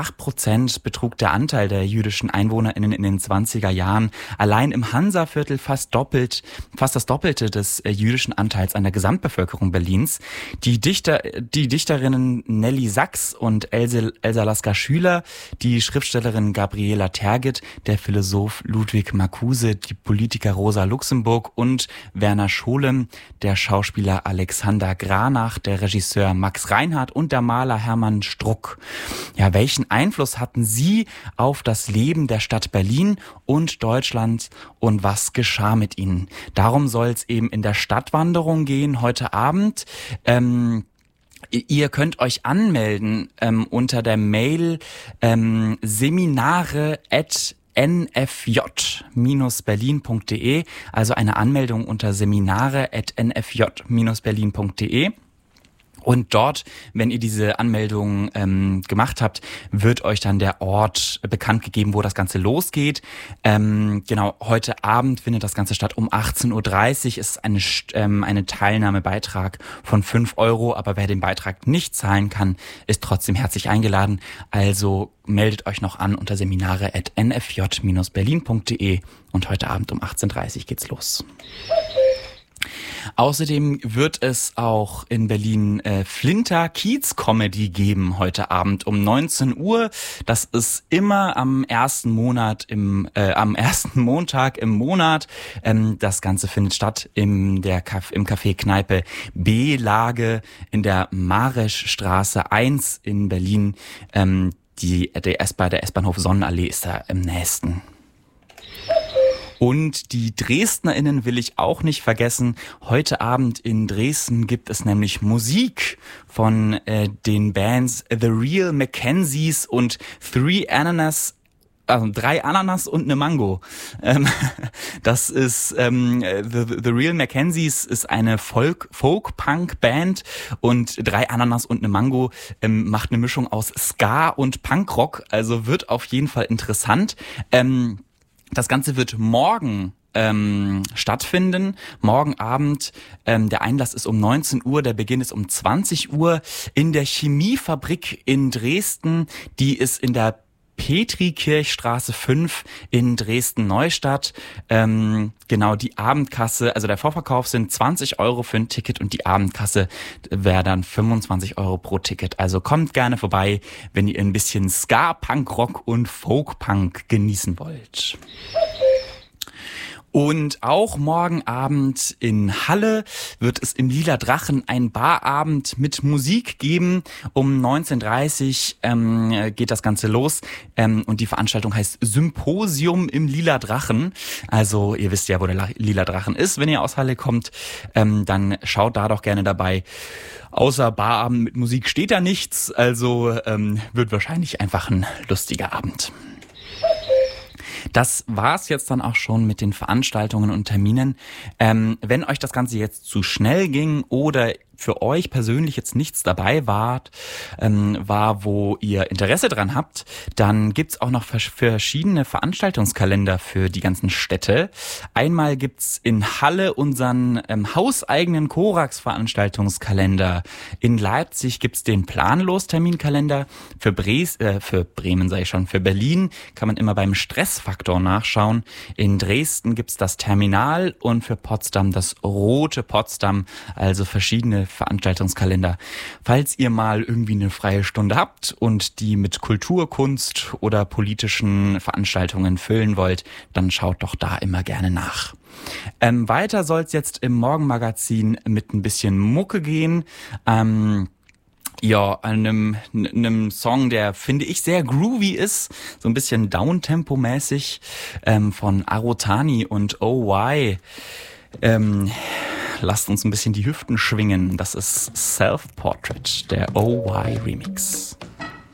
8% betrug der Anteil der jüdischen EinwohnerInnen in den 20er Jahren. Allein im Hansa-Viertel fast das Doppelte des jüdischen Anteils an der Gesamtbevölkerung Berlins. Die Dichterinnen Nelly Sachs und Elsa Lasker-Schüler, die Schriftstellerin Gabriela Tergit, der Philosoph Ludwig Marcuse, die Politiker Rosa Luxemburg und Werner Scholem, der Schauspieler Alexander Granach, der Regisseur Max Reinhardt und der Maler Hermann Struck. Ja, welchen Einfluss hatten sie auf das Leben der Stadt Berlin und Deutschland und was geschah mit ihnen? Darum soll es eben in der Stadtwanderung gehen heute Abend. Ihr könnt euch anmelden unter der Mail seminare@nfj-berlin.de, also eine Anmeldung unter seminare@nfj-berlin.de. Und dort, wenn ihr diese Anmeldung gemacht habt, wird euch dann der Ort bekannt gegeben, wo das Ganze losgeht. Genau, heute Abend findet das Ganze statt um 18.30 Uhr. Ist eine Teilnahmebeitrag von 5 Euro, aber wer den Beitrag nicht zahlen kann, ist trotzdem herzlich eingeladen. Also meldet euch noch an unter seminare@nfj-berlin.de und heute Abend um 18.30 Uhr geht's los. Außerdem wird es auch in Berlin Flinter Kiez Comedy geben heute Abend um 19 Uhr. Das ist immer am ersten Montag im Monat. Das Ganze findet statt im Café Kneipe B-Lage in der Mareschstraße 1 in Berlin. Der S-Bahnhof Sonnenallee ist da im nächsten. Und die DresdnerInnen will ich auch nicht vergessen. Heute Abend in Dresden gibt es nämlich Musik von den Bands The Real Mackenzies und 3 Ananas und eine Mango. Das ist The Real Mackenzies ist eine Folk-Punk-Band und 3 Ananas und eine Mango macht eine Mischung aus Ska und Punkrock. Also wird auf jeden Fall interessant. Das Ganze wird morgen stattfinden. Morgen Abend, der Einlass ist um 19 Uhr, der Beginn ist um 20 Uhr in der Chemiefabrik in Dresden. Die ist in der Petrikirchstraße 5 in Dresden-Neustadt. Genau, die Abendkasse, also der Vorverkauf sind 20 Euro für ein Ticket und die Abendkasse wäre dann 25 Euro pro Ticket. Also kommt gerne vorbei, wenn ihr ein bisschen Ska, Punkrock und Folk-Punk genießen wollt. Und auch morgen Abend in Halle wird es im Lila Drachen einen Barabend mit Musik geben. Um 19.30 Uhr geht das Ganze los und die Veranstaltung heißt Symposium im Lila Drachen. Also ihr wisst ja, wo der Lila Drachen ist. Wenn ihr aus Halle kommt, dann schaut da doch gerne dabei. Außer Barabend mit Musik steht da nichts, also wird wahrscheinlich einfach ein lustiger Abend. Das war's jetzt dann auch schon mit den Veranstaltungen und Terminen. Wenn euch das Ganze jetzt zu schnell ging oder für euch persönlich jetzt nichts dabei war, wo ihr Interesse dran habt, dann gibt's auch noch verschiedene Veranstaltungskalender für die ganzen Städte. Einmal gibt's in Halle unseren hauseigenen Korax-Veranstaltungskalender. In Leipzig gibt's den Planlos-Terminkalender. Für Bremen sage ich schon, für Berlin kann man immer beim Stressfaktor nachschauen. In Dresden gibt's das Terminal und für Potsdam das Rote Potsdam, also verschiedene Veranstaltungskalender. Falls ihr mal irgendwie eine freie Stunde habt und die mit Kultur, Kunst oder politischen Veranstaltungen füllen wollt, dann schaut doch da immer gerne nach. Weiter soll es jetzt im Morgenmagazin mit ein bisschen Mucke gehen. Ja, einem Song, der, finde ich, sehr groovy ist, so ein bisschen Downtempo-mäßig, von Arotani und OY. Lasst uns ein bisschen die Hüften schwingen. Das ist Self-Portrait, der OY Remix.